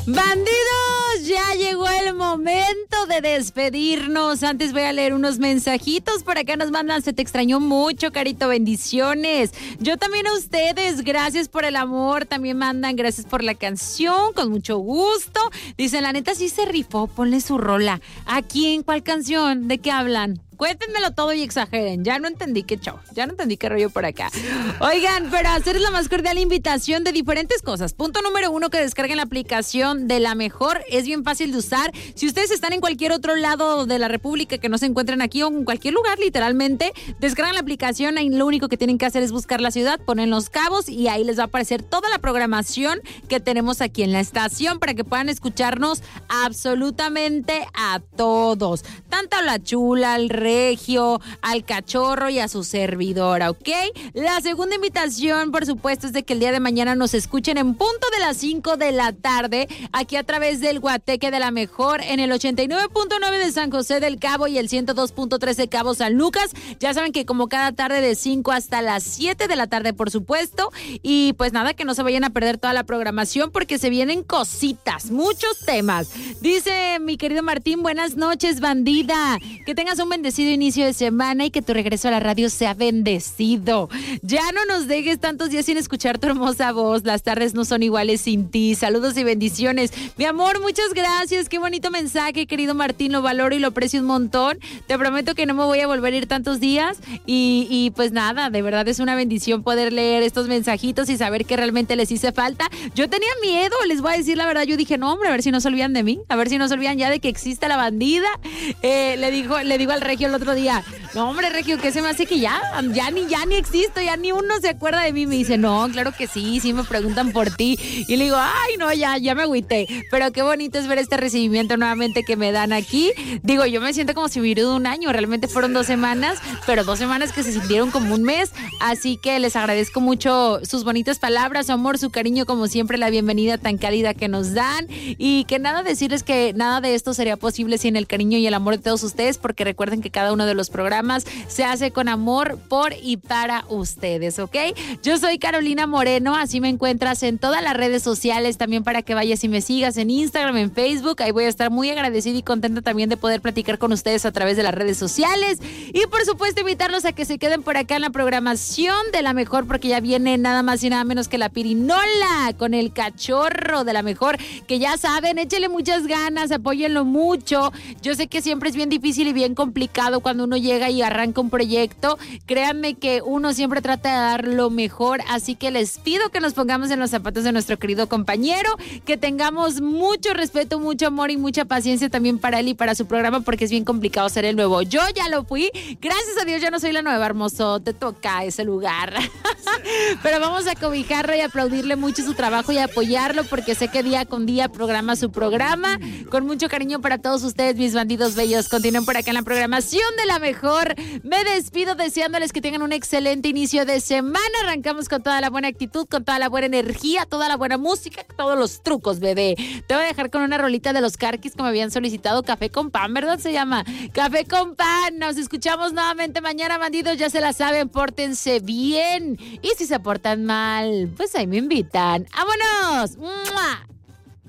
Bandidos, ya llegó el momento de despedirnos. Antes voy a leer unos mensajitos. Por acá nos mandan: se te extrañó mucho, Carito, bendiciones. Yo también a ustedes, gracias por el amor. También mandan: gracias por la canción, con mucho gusto. Dicen: la neta sí se rifó, ponle su rola. ¿A quién? ¿Cuál canción? ¿De qué hablan? Cuéntenmelo todo y exageren. Ya no entendí qué show. Ya no entendí qué rollo por acá. Oigan, pero hacerles la más cordial invitación de diferentes cosas. Punto número 1, que descarguen la aplicación de La Mejor. Es bien fácil de usar. Si ustedes están en cualquier otro lado de la República que no se encuentren aquí o en cualquier lugar, literalmente, descargan la aplicación. Ahí lo único que tienen que hacer es buscar la ciudad, ponen Los Cabos y ahí les va a aparecer toda la programación que tenemos aquí en la estación para que puedan escucharnos absolutamente a todos. Tanto a La Chula, al Regio, al Cachorro y a su servidora, ¿ok? La segunda invitación, por supuesto, es de que el día de mañana nos escuchen en punto de las 5 de la tarde, aquí a través del Guateque de La Mejor, en el 89.9 de San José del Cabo y el 102.3 de Cabo San Lucas. Ya saben que como cada tarde de 5 hasta las 7 de la tarde, por supuesto. Y pues nada, que no se vayan a perder toda la programación porque se vienen cositas, muchos temas. Dice mi querido Martín: buenas noches, bandida. Que tengas un bendecido inicio de semana y que tu regreso a la radio sea bendecido. Ya no nos dejes tantos días sin escuchar tu hermosa voz. Las tardes no son iguales sin ti. Saludos y bendiciones. Mi amor, muchas gracias. Qué bonito mensaje, querido Martín. Lo valoro y lo aprecio un montón. Te prometo que no me voy a volver a ir tantos días. Y pues nada, de verdad es una bendición poder leer estos mensajitos y saber que realmente les hice falta. Yo tenía miedo, les voy a decir la verdad. Yo dije: no, hombre, a ver si no se olvidan de mí. A ver si no se olvidan ya de que existe la bandida. Le digo al Regio el otro día: no, hombre, Regio, ¿qué se me hace que ya ni existo, ya ni uno se acuerda de mí? Me dice: no, claro que sí me preguntan por ti. Y le digo: ay, no, ya me agüité. Pero qué bonito es ver este recibimiento nuevamente que me dan aquí. Digo, yo me siento como si hubiera ido un año. Realmente fueron 2 semanas, pero 2 semanas que se sintieron como un mes. Así que les agradezco mucho sus bonitas palabras, su amor, su cariño, como siempre, la bienvenida tan cálida que nos dan. Y que nada, decirles que nada de esto sería posible sin el cariño y el amor de todos ustedes, porque recuerden que cada uno de los programas se hace con amor por y para ustedes, ¿ok? Yo soy Carolina Moreno, así me encuentras en todas las redes sociales, también para que vayas y me sigas en Instagram, en Facebook. Ahí voy a estar muy agradecida y contenta también de poder platicar con ustedes a través de las redes sociales. Y por supuesto invitarlos a que se queden por acá en la programación de La Mejor, porque ya viene nada más y nada menos que la pirinola con el Cachorro de La Mejor, que ya saben, échenle muchas ganas, apóyenlo mucho. Yo sé que siempre es bien difícil y bien complicado cuando uno llega y arranca un proyecto. Créanme que uno siempre trata de dar lo mejor, así que les pido que nos pongamos en los zapatos de nuestro querido compañero, que tengamos mucho respeto, mucho amor y mucha paciencia también para él y para su programa, porque es bien complicado ser el nuevo. Yo ya lo fui, gracias a Dios ya no soy la nueva, hermoso, te toca ese lugar. Pero vamos a cobijarlo y aplaudirle mucho su trabajo y apoyarlo, porque sé que día con día programa su programa. Con mucho cariño para todos ustedes, mis bandidos bellos. Continúen por acá en la programación de La Mejor. Me despido deseándoles que tengan un excelente inicio de semana. Arrancamos con toda la buena actitud, con toda la buena energía, toda la buena música, todos los trucos, bebé. Te voy a dejar con una rolita de los Carquis que me habían solicitado, Café con Pan, ¿verdad? Se llama Café con Pan. Nos escuchamos nuevamente mañana, bandidos. Ya se la saben, pórtense bien. Y si se portan mal, pues ahí me invitan. ¡Vámonos! ¡Mua!